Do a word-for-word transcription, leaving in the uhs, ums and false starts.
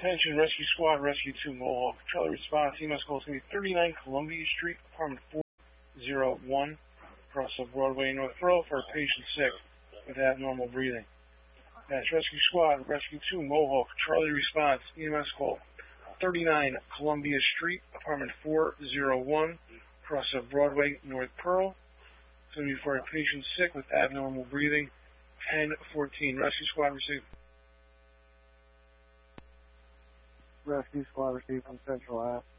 Attention, Rescue Squad, Rescue two, Mohawk. Charlie response, E M S call is going to be thirty-nine Columbia Street, apartment four oh one, across of Broadway, North Pearl, for a patient sick with abnormal breathing. That's Rescue Squad, Rescue two, Mohawk. Charlie response, E M S call, thirty-nine Columbia Street, apartment four oh one, across of Broadway, North Pearl. It's going to be for a patient sick with abnormal breathing, ten fourteen. Rescue Squad received. Rescue Squad received from Central Ave.